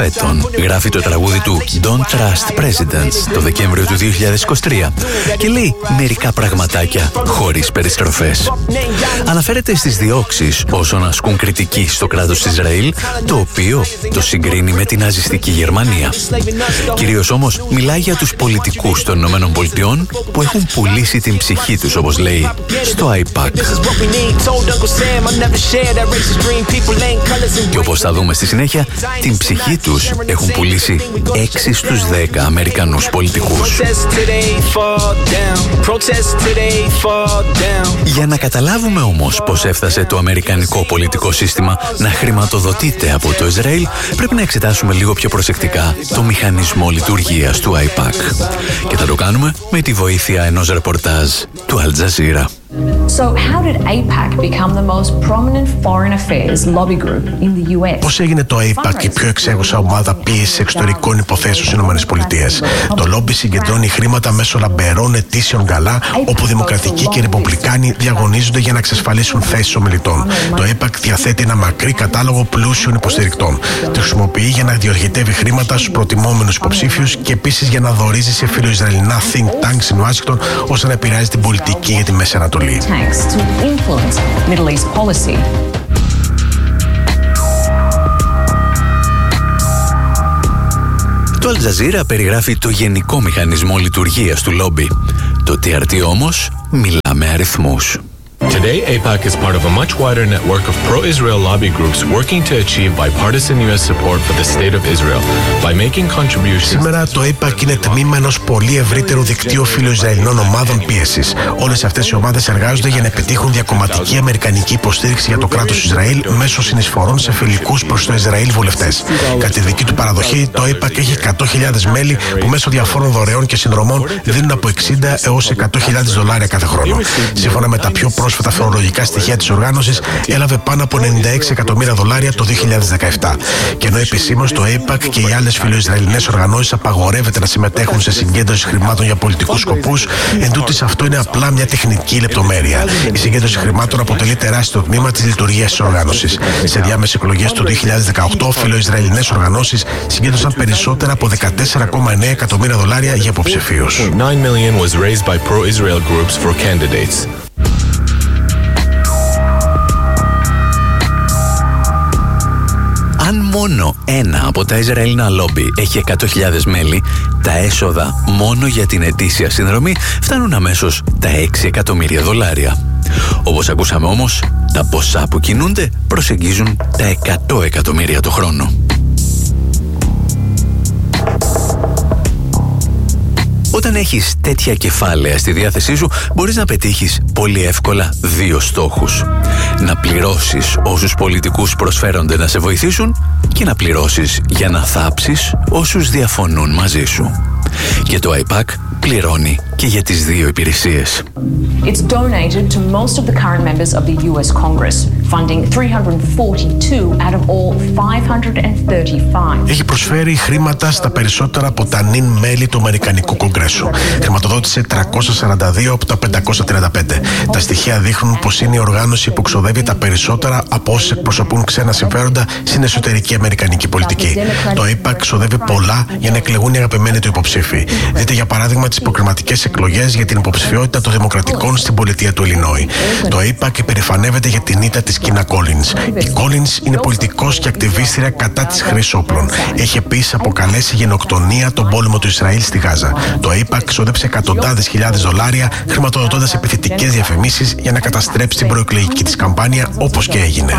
ετών γράφει το τραγούδι του Don't Trust Presidents το Δεκέμβριο του 2023 και λέει μερικά πραγματάκια χωρίς περιστροφές. Αναφέρεται στις διώξεις όσων ασκούν κριτική στο κράτος της Ισραήλ, το οποίο το συγκρίνει με την ναζιστική Γερμανία. Κυρίως όμως μιλάει για τους πολιτικούς των Ηνωμένων Πολιτειών που έχουν πουλήσει την ψυχή τους, όπως λέει, στο AIPAC. Και όπως θα δούμε στη συνέχεια, την ψυχή τους έχουν πουλήσει 6 στους 10 Αμερικανούς πολιτικούς. Για να καταλάβουμε όμως πώς έφτασε το αμερικανικό πολιτικό σύστημα να χρηματοδοτείται από το Ισραήλ, πρέπει να εξετάσουμε λίγο πιο προσεκτικά το μηχανισμό λειτουργίας του AIPAC. Και θα το κάνουμε με τη βοήθεια ενός ρεπορτάζ του Al Jazeera. So how did AIPAC become the most prominent foreign affairs lobby group in the US? Πώς έγινε το AIPAC η πιο εξέχουσα ομάδα πίεσης εξωτερικών υποθέσεων στις ΗΠΑ? Το λόμπι συγκεντρώνει χρήματα μέσω λαμπερών ετήσιων γκαλά, όπου δημοκρατικοί και ρεπουμπλικάνοι διαγωνίζονται για να εξασφαλίσουν θέσεις ομιλητών. Το AIPAC διαθέτει ένα μακρύ κατάλογο πλούσιων υποστηρικτών. Το χρησιμοποιεί για να διοχετεύει χρήματα στους προτιμόμενους υποψήφιους και επίσης για να δωρίζει σε φιλοϊσραηλινά think tanks στην Ουάσιγκτον, ώστε να επηρεάζει την πολιτική για τη Μέση Ανατολή. Το Al Jazeera περιγράφει το γενικό μηχανισμό λειτουργίας του λόμπι. Το TRT όμως μιλά με αριθμούς. Today, AIPAC is part of a much wider network of pro-Israel lobby groups working to achieve bipartisan U.S. support for the state of Israel by making contributions. Σήμερα το AIPAC είναι τμήμα ενός πολύ ευρύτερου δικτύου φιλοϊσραηλινών ομάδων πίεσης. Όλες αυτές οι ομάδες εργάζονται για να επιτύχουν διακομματική αμερικανική υποστήριξη για το κράτος Ισραήλ μέσω συνεισφορών σε φιλικούς προς το Ισραήλ βουλευτές. Κατά τη δική του παραδοχή, το AIPAC έχει 100.000 μέλη που μέσω διαφόρων δωρεών και συνδρομών δίνουν από $60 έως $100.000 κάθε χρόνο. Σύμφωνα με τα πιο πρόσφατα φορολογικά στοιχεία της οργάνωσης, έλαβε πάνω από $96 εκατομμύρια το 2017. Και ενώ επισήμως το AIPAC και οι άλλες φιλοϊσραηλινές οργανώσεις απαγορεύεται να συμμετέχουν σε συγκέντρωση χρημάτων για πολιτικούς σκοπούς, εντούτοις αυτό είναι απλά μια τεχνική λεπτομέρεια. Η συγκέντρωση χρημάτων αποτελεί τεράστιο τμήμα της λειτουργίας της οργάνωσης. Σε διάμεσες εκλογές του 2018, φιλοϊσραηλινές οργανώσεις συγκέντρωσαν περισσότερα από $14,9 εκατομμύρια για υποψηφίους. Αν μόνο ένα από τα Ισραηλινά λόμπι έχει 100.000 μέλη, τα έσοδα μόνο για την ετήσια συνδρομή φτάνουν αμέσως τα $6 εκατομμύρια. Όπως ακούσαμε όμως, τα ποσά που κινούνται προσεγγίζουν τα 100 εκατομμύρια το χρόνο. Όταν έχεις τέτοια κεφάλαια στη διάθεσή σου, μπορείς να πετύχεις πολύ εύκολα 2 στόχους. Να πληρώσεις όσους πολιτικούς προσφέρονται να σε βοηθήσουν και να πληρώσεις για να θάψεις όσους διαφωνούν μαζί σου. Και το AIPAC πληρώνει και για τις 2 υπηρεσίες. It's donated to most of the current members of the US Congress, funding 342 out of all 535. Έχει προσφέρει χρήματα στα περισσότερα από τα νυν μέλη του Αμερικανικού Κογκρέσου. Χρηματοδότησε 342 από τα 535. Τα στοιχεία δείχνουν πως είναι η οργάνωση που ξοδεύει τα περισσότερα από όσοι εκπροσωπούν ξένα συμφέροντα στην εσωτερική αμερικανική πολιτική. Το AIPAC ξοδεύει πολλά για να εκλεγούν οι αγαπημένοι του υποψήφοι. Δείτε για παράδειγμα τις προκριματικές εκλογές για την υποψηφιότητα των Δημοκρατικών στην πολιτεία του Illinois. Το AIPAC υπερηφανεύεται για την ήττα της Kina Collins. Η Collins είναι πολιτικός και ακτιβίστρια κατά της χρήσης όπλων. Έχει επίσης αποκαλέσει γενοκτονία τον πόλεμο του Ισραήλ στη Γάζα. Το AIPAC ξόδεψε εκατοντάδες χιλιάδες δολάρια χρηματοδοτώντας επιθετικές διαφημίσεις για να καταστρέψει την προεκλογική της καμπάνια, όπως και έγινε.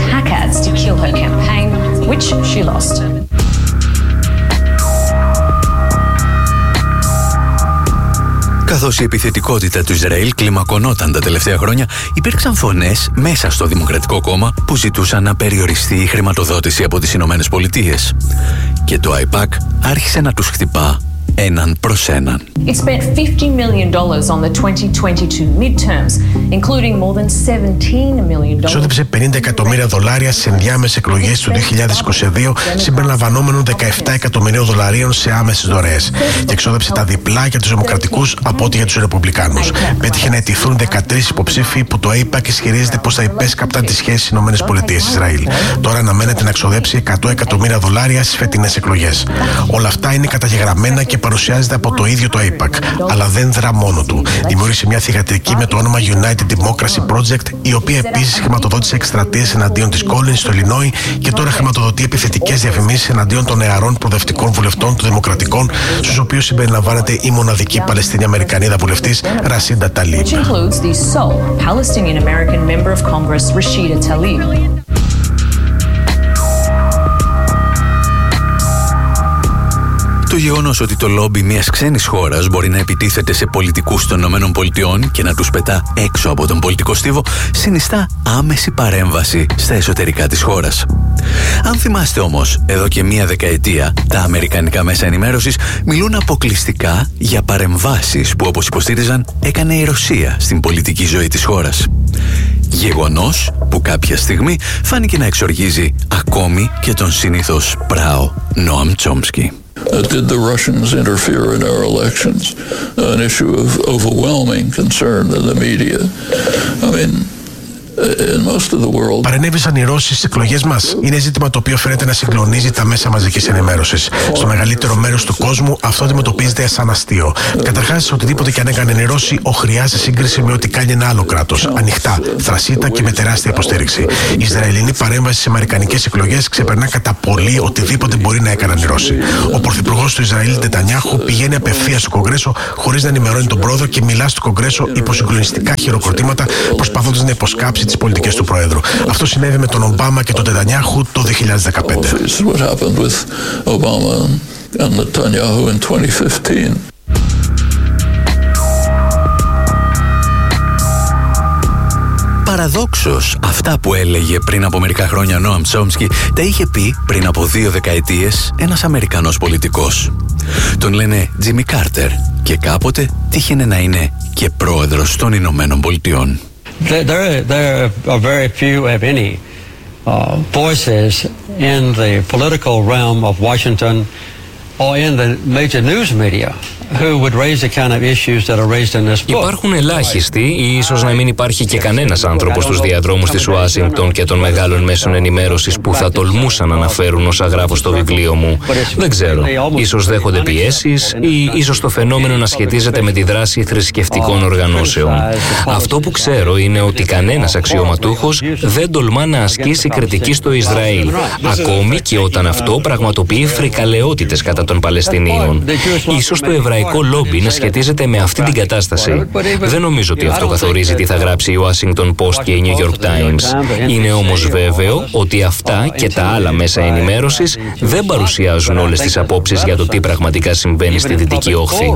Καθώς η επιθετικότητα του Ισραήλ κλιμακωνόταν τα τελευταία χρόνια, υπήρξαν φωνές μέσα στο Δημοκρατικό Κόμμα που ζητούσαν να περιοριστεί η χρηματοδότηση από τις Ηνωμένες Πολιτείες. Και το AIPAC άρχισε να τους χτυπά έναν προς έναν. It spent $50 million on the 2022 midterms, including more than $17 million. Ξόδεψε $50 εκατομμύρια σε ενδιάμεσες εκλογές του 2022, συμπεριλαμβανόμενων $17 εκατομμυρίων σε άμεσες δωρεές. Και εξόδεψε τα διπλά για τους Δημοκρατικούς από ό,τι για τους Ρεπουμπλικάνους. Πέτυχε να αιτηθούν 13 υποψήφοι που το AIPAC ισχυρίζεται πως θα υπέσκαπταν τις σχέσεις ΗΠΑ-Ισραήλ. Τώρα αναμένεται να εξοδέψει $100 εκατομμύρια στις φετινές εκλογές. Όλα αυτά είναι καταγεγραμμένα και παρουσιάζεται από το ίδιο το AIPAC. Αλλά δεν δρά μόνο του. Δημιούργησε μια θυγατρική με το όνομα United Democracy Project, η οποία επίσης χρηματοδότησε εκστρατείες εναντίον της Collins στο Ιλινόι και τώρα χρηματοδοτεί επιθετικές διαφημίσεις εναντίον των νεαρών προοδευτικών βουλευτών των Δημοκρατικών, στους οποίους συμπεριλαμβάνεται η μοναδική Παλαιστίνια Αμερικανίδα βουλευτής Ρασίντα Ταλίμπ. Το γεγονός ότι το λόμπι μιας ξένης χώρας μπορεί να επιτίθεται σε πολιτικούς των ΗΠΑ και να τους πετά έξω από τον πολιτικό στίβο συνιστά άμεση παρέμβαση στα εσωτερικά της χώρας. Αν θυμάστε όμως, εδώ και μία δεκαετία τα αμερικανικά μέσα ενημέρωσης μιλούν αποκλειστικά για παρεμβάσεις που, όπως υποστήριζαν, έκανε η Ρωσία στην πολιτική ζωή της χώρας. Γεγονός που κάποια στιγμή φάνηκε να εξοργίζει ακόμη και τον συνήθως πράο Νόαμ Τσόμσκι. Did the Russians interfere in our elections? An issue of overwhelming concern in the media. I mean, Παρενέβησαν οι Ρώσοι στις εκλογές μας. Είναι ζήτημα το οποίο φαίνεται να συγκλονίζει τα μέσα μαζικής ενημέρωσης. Στο μεγαλύτερο μέρος του κόσμου αυτό αντιμετωπίζεται σαν αστείο. Καταρχάς, οτιδήποτε και αν έκαναν οι Ρώσοι οχριά σε σύγκριση με ό,τι κάνει ένα άλλο κράτος. Ανοιχτά, θρασίτα και με τεράστια υποστήριξη. Η Ισραηλινή παρέμβαση στις αμερικανικές εκλογές ξεπερνά κατά πολύ οτιδήποτε μπορεί να έκαναν οι Ρώσοι. Ο πρωθυπουργός του Ισραήλ, Νετανιάχου, πηγαίνει απευθείας στο Κογκρέσο χωρίς να ενημερώνει τον πρόεδρο και μιλά στο Κογκρέσο υπό συγκλονιστικά χειροκροτήματα, προσπαθώντας να υποσκάψει τις πολιτικές του Πρόεδρου. Αυτό συνέβη με τον Ομπάμα και τον Νετανιάχου το 2015. Παραδόξως, αυτά που έλεγε πριν από μερικά χρόνια ο Νόαμ Τσόμσκι τα είχε πει πριν από 2 δεκαετίες ένας Αμερικανός πολιτικός. Τον λένε Τζίμι Κάρτερ και κάποτε τύχαινε να είναι και πρόεδρος των Ηνωμένων Πολιτειών. There are very few, if any, voices in the political realm of Washington or in the major news media who would raise the kind of issues that are raised in this book. Υπάρχουν ελάχιστοι ή ίσως να μην υπάρχει και κανένας άνθρωπος στους διαδρόμους της Ουάσιγκτον και των μεγάλων μέσων ενημέρωσης που θα τολμούσαν να αναφέρουν όσα γράφω στο βιβλίο μου. Δεν ξέρω. Ίσως δέχονται πιέσεις ή ίσως το φαινόμενο να σχετίζεται με τη δράση θρησκευτικών οργανώσεων. Αυτό που ξέρω είναι ότι κανένας αξιωματούχος δεν τολμά να ασκήσει κριτική στο Ισραήλ, ακόμη και όταν αυτό πραγματοποιεί φρικαλαιότητες κατά των Παλαιστινίων. Ίσως το εβραϊκό λόμπι να σχετίζεται με αυτή την κατάσταση. Δεν νομίζω ότι αυτό καθορίζει τι θα γράψει η Washington Post και η New York Times. Είναι όμως βέβαιο ότι αυτά και τα άλλα μέσα ενημέρωσης δεν παρουσιάζουν όλες τις απόψεις για το τι πραγματικά συμβαίνει στη Δυτική Όχθη.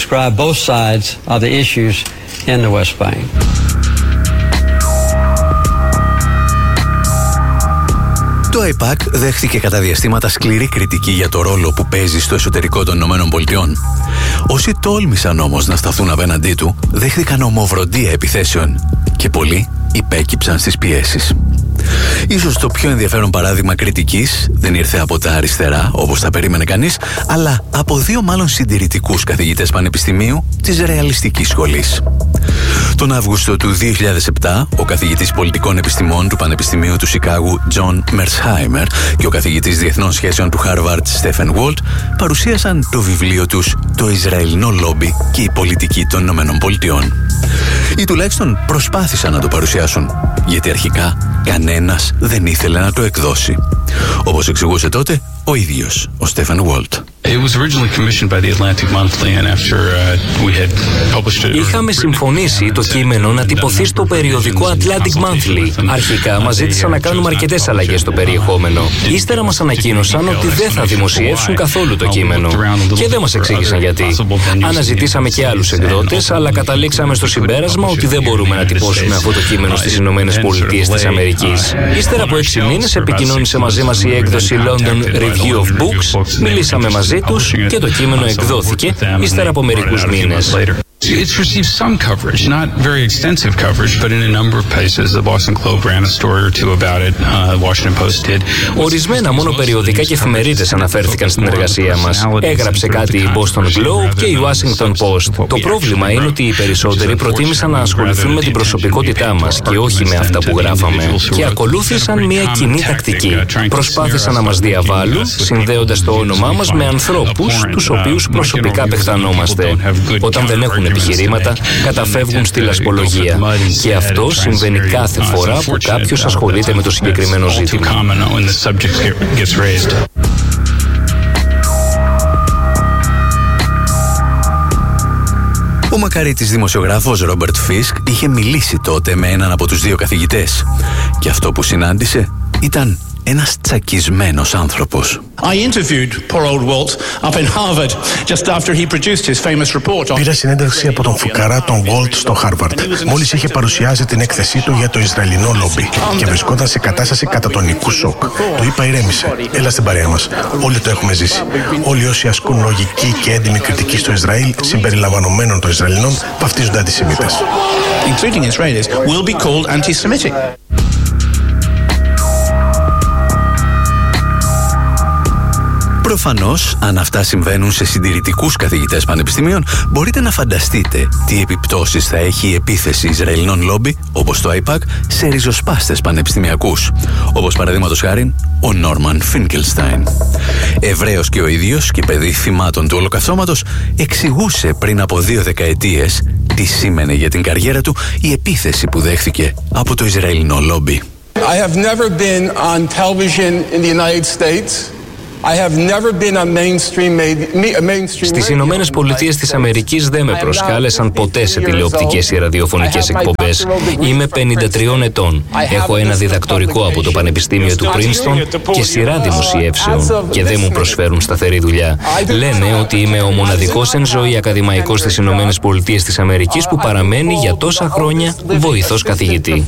Το AIPAC δέχτηκε κατά διαστήματα σκληρή κριτική για το ρόλο που παίζει στο εσωτερικό των ΗΠΑ. Όσοι τόλμησαν όμως να σταθούν απέναντί του, δέχτηκαν ομοβροντία επιθέσεων και πολλοί υπέκυψαν στις πιέσεις. Ίσως το πιο ενδιαφέρον παράδειγμα κριτικής δεν ήρθε από τα αριστερά, όπως θα περίμενε κανείς, αλλά από 2 μάλλον συντηρητικούς καθηγητές πανεπιστημίου της Ρεαλιστικής Σχολής. Τον Αύγουστο του 2007, ο καθηγητής πολιτικών επιστημών του Πανεπιστημίου του Σικάγου, Τζον Μερσχάιμερ, και ο καθηγητής διεθνών σχέσεων του Χάρβαρντ, Στέφεν Βολτ, παρουσίασαν το βιβλίο τους «Το Ισραηλινό Λόμπι και η πολιτική των Ηνωμένων Πολιτειών». Ή τουλάχιστον προσπάθησαν να το παρουσιάσουν, γιατί αρχικά κανένας δεν ήθελε να το εκδώσει. Όπως εξηγούσε τότε ο ίδιος ο Στέφεν Βολτ. Είχαμε συμφωνήσει το κείμενο να τυπωθεί στο περιοδικό Atlantic Monthly. Αρχικά μας ζήτησαν να κάνουμε αρκετές αλλαγές στο περιεχόμενο. Ύστερα μας ανακοίνωσαν ότι δεν θα δημοσιεύσουν καθόλου το κείμενο. Και δεν μας εξήγησαν γιατί. Αναζητήσαμε και άλλους εκδότες, αλλά καταλήξαμε στο συμπέρασμα ότι δεν μπορούμε να τυπώσουμε αυτό το κείμενο στις Ηνωμένες Πολιτείες της Αμερικής. Ύστερα από 6 μήνες επικοινώνησε μαζί μας η έκδοση London Review of Books. Μιλήσαμε μαζί μεταξύ τους και το κείμενο εκδόθηκε ύστερα από μερικούς μήνες. It's received some coverage, not very extensive coverage, but in a number of places. The Boston Globe ran a story or two about it. The Washington Post did. Ορισμένα μόνο περιοδικά και εφημερίδες αναφέρθηκαν στην εργασία μας. Έγραψε κάτι η Boston Globe και η Washington Post. Το πρόβλημα είναι ότι οι περισσότεροι προτίμησαν να ασχοληθούν με την προσωπικότητά μας και όχι με αυτά που γράφαμε. Και ακολούθησαν μια κοινή τακτική. Προσπάθησαν να μας διαβάλουν, συνδέοντας το όνομά μας με ανθρώπους τους οποίους προσωπικά παιχτανόμαστε. Όταν δεν έχουν επιχειρήματα, καταφεύγουν στη λασπολογία. Και αυτό συμβαίνει κάθε φορά που κάποιος ασχολείται με το συγκεκριμένο ζήτημα. Ο μακαρίτης δημοσιογράφος Ρόμπερτ Φίσκ είχε μιλήσει τότε με έναν από τους δύο καθηγητές. Και αυτό που συνάντησε ήταν ένας τσακισμένος άνθρωπος. Πήρα συνέντευξη από τον φουκαρά τον Walt στο Χάρβαρντ. Μόλις είχε παρουσιάσει την έκθεσή του για το Ισραηλινό λόμπι και βρισκόταν σε κατάσταση κατατονικού σοκ. Του είπα: ηρέμησε, έλα στην παρέα μας. Όλοι το έχουμε ζήσει. Όλοι όσοι ασκούν λογική και έντιμη κριτική στο Ισραήλ, συμπεριλαμβανομένων των Ισραηλινών, βαφτίζονται αντισημίτες. Προφανώς, αν αυτά συμβαίνουν σε συντηρητικούς καθηγητές πανεπιστημίων, μπορείτε να φανταστείτε τι επιπτώσεις θα έχει η επίθεση Ισραηλινών λόμπι, όπως το AIPAC, σε ριζοσπάστες πανεπιστημιακούς, όπως παραδείγματος χάριν ο Νόρμαν Φίνκελστάιν. Εβραίος και ο ίδιος και παιδί θυμάτων του Ολοκαυτώματος, εξηγούσε πριν από 2 δεκαετίες τι σήμαινε για την καριέρα του η επίθεση που δέχθηκε από το Ισραηλινό λόμπι. I have never been on television in the United States. Στις Ηνωμένες Πολιτείες της Αμερικής δεν με προσκάλεσαν ποτέ σε τηλεοπτικές ή ραδιοφωνικές εκπομπές. Είμαι 53 ετών. Έχω ένα διδακτορικό από το Πανεπιστήμιο του Πρίνστον και σειρά δημοσιεύσεων και δεν μου προσφέρουν σταθερή δουλειά. Λένε ότι είμαι ο μοναδικός εν ζωή ακαδημαϊκός στις Ηνωμένες Πολιτείες της Αμερικής που παραμένει για τόσα χρόνια βοηθός καθηγητή.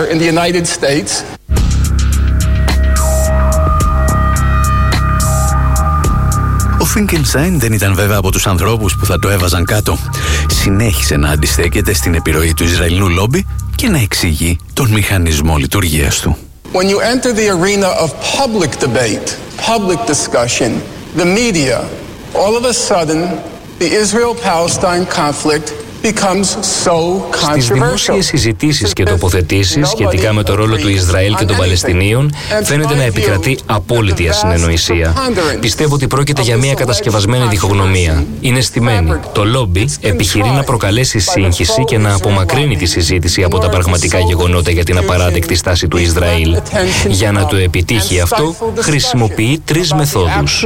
Ο Φίνκελστάιν δεν ήταν βέβαια από τους ανθρώπους που θα το έβαζαν κάτω. Συνέχισε να αντιστέκεται στην επιρροή του Ισραηλινού λόμπι και να εξηγεί τον μηχανισμό λειτουργίας του. When you enter the arena of public debate, public discussion, the media, all of a sudden, the Israel-Palestine conflict Στις δημόσιες συζητήσεις και τοποθετήσεις σχετικά με το ρόλο του Ισραήλ και των Παλαιστινίων φαίνεται να επικρατεί απόλυτη ασυνεννοησία. Πιστεύω ότι πρόκειται για μια κατασκευασμένη διχογνωμία. Είναι στημένη. Το λόμπι επιχειρεί να προκαλέσει σύγχυση και να απομακρύνει τη συζήτηση από τα πραγματικά γεγονότα για την απαράδεκτη στάση του Ισραήλ. Για να το επιτύχει αυτό, χρησιμοποιεί 3 μεθόδους.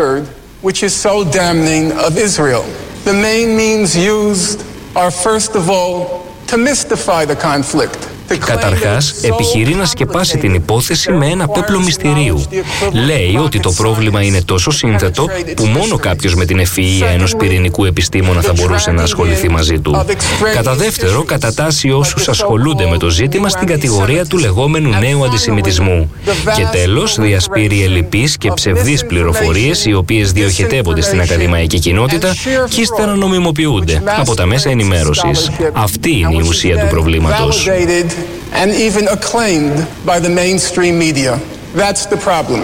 First of all, to mystify the conflict. Καταρχάς, επιχειρεί να σκεπάσει την υπόθεση με ένα πέπλο μυστηρίου. Λέει ότι το πρόβλημα είναι τόσο σύνθετο που μόνο κάποιος με την ευφυΐα ενός πυρηνικού επιστήμονα θα μπορούσε να ασχοληθεί μαζί του. Κατά δεύτερο, κατατάσσει όσους ασχολούνται με το ζήτημα στην κατηγορία του λεγόμενου νέου αντισημιτισμού. Και τέλος, διασπείρει ελλειπείς και ψευδείς πληροφορίες οι οποίες διοχετεύονται στην ακαδημαϊκή κοινότητα και ύστερα νομιμοποιούνται από τα μέσα ενημέρωσης. Αυτή είναι η ουσία του προβλήματος. And even acclaimed by the mainstream media. That's the problem.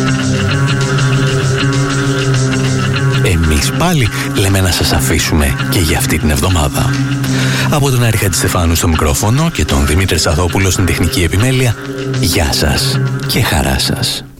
Εμείς πάλι λέμε να σας αφήσουμε και για αυτή την εβδομάδα. Από τον Άρη Χατζηστεφάνου στο μικρόφωνο και τον Δημήτρη Σαδόπουλο στην τεχνική επιμέλεια, γεια σας και χαρά σας.